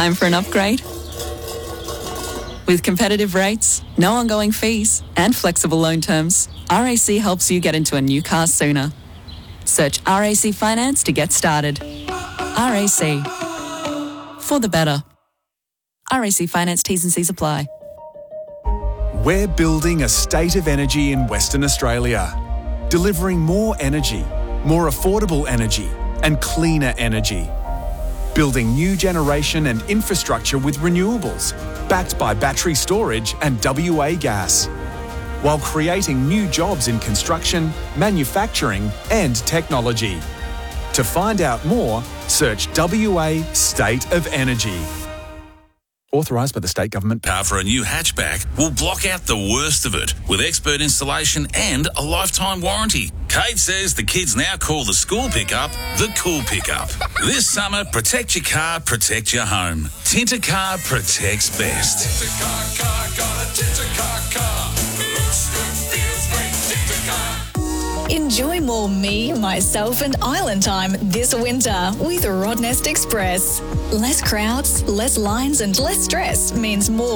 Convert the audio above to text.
Time for an upgrade? With competitive rates, no ongoing fees, and flexible loan terms, RAC helps you get into a new car sooner. Search RAC Finance to get started. RAC. For the better. RAC Finance T's and C's apply. We're building a state of energy in Western Australia, delivering more energy, more affordable energy, and cleaner energy. Building new generation and infrastructure with renewables, backed by battery storage and WA gas, while creating new jobs in construction, manufacturing and technology. To find out more, search WA State of Energy. Authorised by the State Government. Power for a new hatchback will block out the worst of it with expert installation and a lifetime warranty. Kate says the kids now call the school pickup the cool pickup. This summer, protect your car, protect your home. Tintercar protects best. Enjoy more me, myself and island time this winter with Rottnest Express. Less crowds, less lines and less stress means more